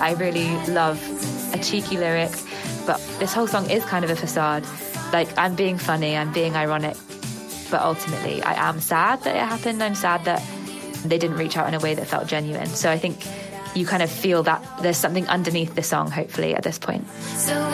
I really love a cheeky lyric, but this whole song is kind of a facade. Like, I'm being funny, I'm being ironic, but ultimately I am sad that it happened. I'm sad that they didn't reach out in a way that felt genuine. So I think you kind of feel that there's something underneath the song, hopefully, at this point.